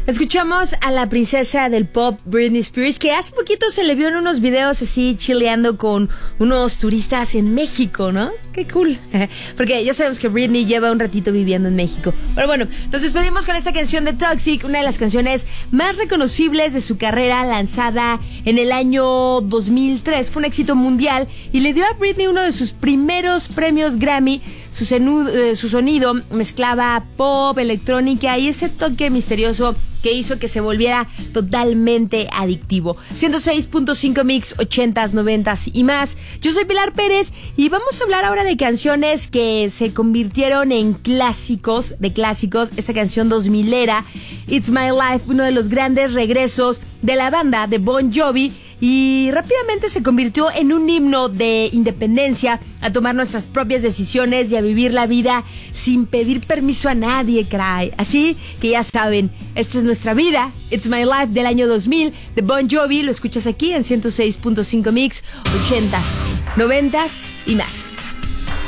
Escuchamos a la princesa del pop, Britney Spears, que hace poquito se le vio en unos videos así chileando con unos turistas en México, ¿no? Qué cool. Porque ya sabemos que Britney lleva un ratito viviendo en México. Pero bueno, nos despedimos con esta canción de Toxic, una de las canciones más reconocibles de su carrera, lanzada en el año 2003. Fue un éxito mundial y le dio a Britney uno de sus primeros premios Grammy. Su sonido mezclaba pop, electrónica y ese toque misterioso que hizo que se volviera totalmente adictivo. 106.5 Mix, 80s, 90s y más. Yo soy Pilar Pérez y vamos a hablar ahora de canciones que se convirtieron en clásicos de clásicos. Esta canción 2000era, It's My Life, uno de los grandes regresos de la banda de Bon Jovi, y rápidamente se convirtió en un himno de independencia, a tomar nuestras propias decisiones y a vivir la vida sin pedir permiso a nadie, caray. Así que ya saben, esta es nuestra vida. It's My Life del año 2000 de Bon Jovi. Lo escuchas aquí en 106.5 Mix, 80s, 90s y más.